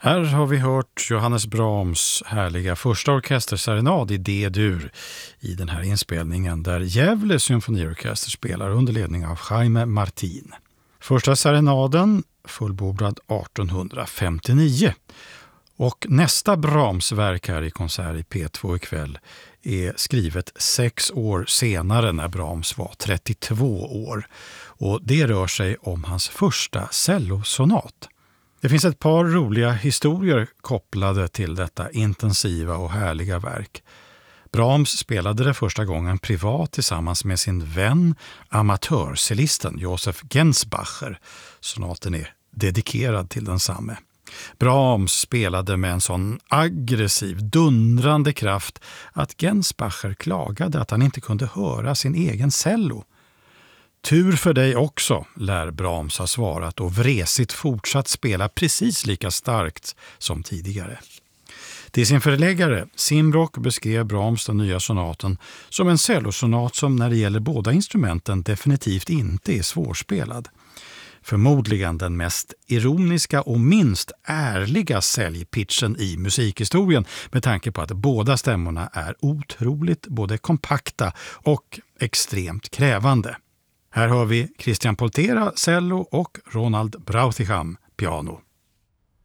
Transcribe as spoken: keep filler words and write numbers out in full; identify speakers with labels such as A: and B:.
A: Här har vi hört Johannes Brahms härliga första orkesterserenad i D-dur i den här inspelningen där Gävle symfoniorkester spelar under ledning av Jaime Martin. Första serenaden fullbordad arton femtionio. Och nästa Brahms-verk här i konsert i P två ikväll är skrivet sex år senare när Brahms var trettiotvå år. Och det rör sig om hans första cellosonat. Det finns ett par roliga historier kopplade till detta intensiva och härliga verk. Brahms spelade det första gången privat tillsammans med sin vän, amatörcellisten Josef Gensbacher. Sonaten är dedikerad till densamme. Brahms spelade med en sån aggressiv, dundrande kraft att Gensbacher klagade att han inte kunde höra sin egen cello. Tur för dig också, lär Brahms ha svarat och vresigt fortsatt spela precis lika starkt som tidigare. Till sin förläggare, Simrock, beskrev Brahms den nya sonaten som en cellosonat som när det gäller båda instrumenten definitivt inte är svårspelad. Förmodligen den mest ironiska och minst ärliga säljpitchen i musikhistorien med tanke på att båda stämmorna är otroligt både kompakta och extremt krävande. Här hör vi Christian Poltera cello och Ronald Brautigam piano.